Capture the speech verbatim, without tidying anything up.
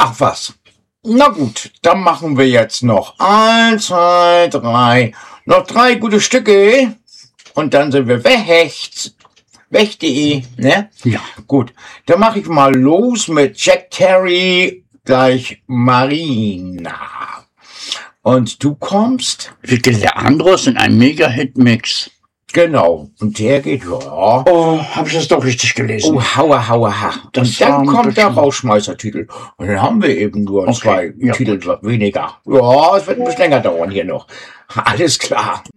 Ach was. Na gut, dann machen wir jetzt noch eins, zwei, drei. Noch drei gute Stücke. Und dann sind wir weg. Weg.de, ne? Ja. Gut, dann mache ich mal los mit Jack Terry gleich Marina. Und du kommst? Victor Leandros in einem Mega-Hit-Mix. Genau. Und der geht, ja. Oh, hab ich das doch richtig gelesen? Oh, haua, haua, ha. Das Und dann war ein kommt der bisschen- Rausschmeißertitel. Und dann haben wir eben nur Okay, zwei ja, Titel weniger. Ja, es wird ein bisschen länger dauern hier noch. Alles klar.